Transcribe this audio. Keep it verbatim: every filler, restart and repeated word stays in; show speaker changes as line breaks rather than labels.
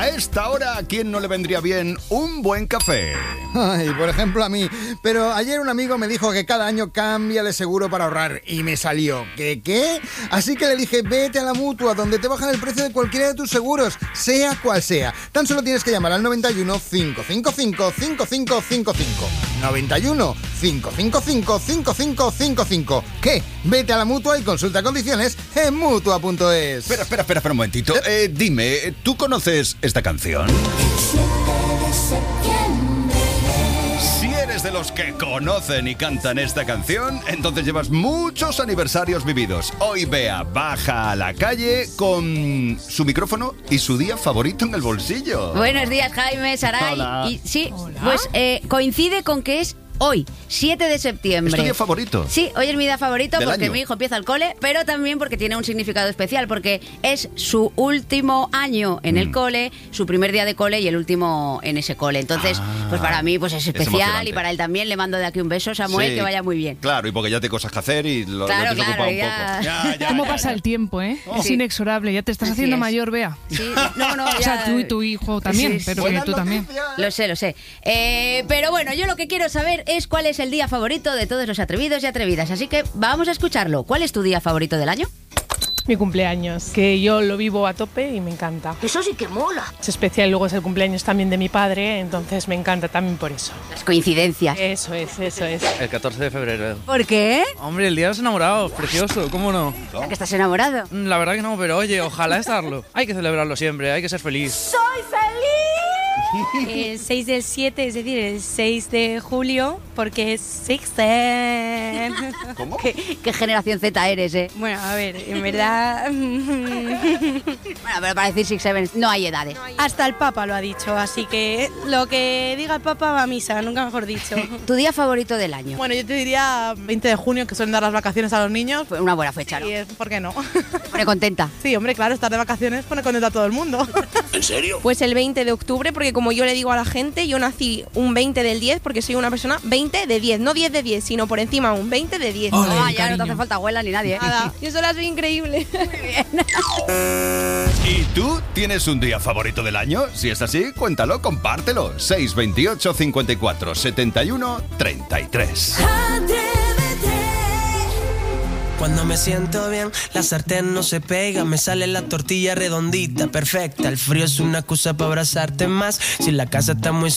A esta hora, ¿a quién no le vendría bien un buen café?
Ay, por ejemplo a mí. Pero ayer un amigo me dijo que cada año cambia de seguro para ahorrar y me salió. ¿Qué qué? Así que le dije, vete a la Mutua, donde te bajan el precio de cualquiera de tus seguros, sea cual sea. Tan solo tienes que llamar al noventa y uno, cinco cinco cinco, cinco cinco cinco cinco. noventa y uno, cinco cinco cinco, cinco cinco cinco cinco. ¿Qué? Vete a la Mutua y consulta condiciones en mutua punto es.
Espera, espera, espera, espera un momentito. Eh, dime, ¿tú conoces esta canción? Si eres de los que conocen y cantan esta canción, entonces llevas muchos aniversarios vividos. Hoy Bea baja a la calle con su micrófono y su día favorito en el bolsillo.
Buenos días, Jaime, Saray.
Hola.
Y, sí,
Hola.
pues eh, coincide con que es hoy, siete de septiembre.
¿Es tu día favorito?
Sí, hoy es mi día favorito
¿Del
porque
año?
mi hijo empieza el cole, pero también porque tiene un significado especial, porque es su último año en
Mm.
el cole, su primer día de cole y el último en ese cole. Entonces,
Ah,
pues para mí pues es especial
emocionante.
y para él también. Le mando de aquí un beso, Samuel,
Sí.
que vaya muy bien.
Claro, y porque ya te hay cosas que hacer y lo,
Claro,
lo tienes
claro,
ocupado un
ya.
poco. Ya, ya,
¿Cómo
ya,
pasa
ya.
el tiempo, eh?
Oh.
Es
Sí.
inexorable. Ya te estás
Así
haciendo
es.
mayor, Bea.
Sí, no, no,
O sea,
ya-
tú y tu hijo también,
Sí, sí.
pero que
Buenas
tú también.
noticias.
Lo sé, lo sé. Eh, pero bueno, yo lo que quiero saber es cuál es el día favorito de todos los atrevidos y atrevidas. Así que vamos a escucharlo. ¿Cuál es tu día favorito del año?
Mi cumpleaños, que yo lo vivo a tope y me encanta.
Eso sí que mola.
Es especial, luego es el cumpleaños también de mi padre, entonces me encanta también por eso.
Las coincidencias.
Eso es, eso es.
El catorce de febrero.
¿Por qué?
Hombre, el día de los enamorados, precioso, ¿cómo no?
¿A que estás enamorado?
La verdad que no, pero oye, ojalá estarlo. Hay que celebrarlo siempre, hay que ser feliz.
¡Soy feliz!
El seis del siete, es decir, el seis de julio, porque es Sixten.
¿Cómo?
¿Qué, qué generación Z eres, eh?
Bueno, a ver, en verdad...
Bueno, pero para decir Six Seven no hay edades.
Hasta el Papa lo ha dicho, así que lo que diga el Papa va a misa, nunca mejor dicho.
¿Tu día favorito del año?
Bueno, yo te diría veinte de junio, que suelen dar las vacaciones a los niños.
Fue una buena fecha, ¿no?
Y es, ¿por qué no?
Me pone contenta.
Sí, hombre, claro, estar de vacaciones pone contento a todo el mundo.
Pues el veinte de octubre, porque como yo le digo a la gente, yo nací un veinte del diez porque soy una persona veinte de diez, no diez de diez, sino por encima un veinte de diez.
Ole,
Ah, ya no te
cariño.
hace falta abuela ni nadie, ¿eh?
Nada, yo sola soy increíble.
¿Y tú tienes un día favorito del año? Si es así, cuéntalo, compártelo. seis veintiocho, cincuenta y cuatro, setenta y uno, treinta y tres.
Cuando me siento bien, la sartén no se pega, me sale la tortilla redondita, perfecta. El frío es una excusa para abrazarte más. Si la casa está muy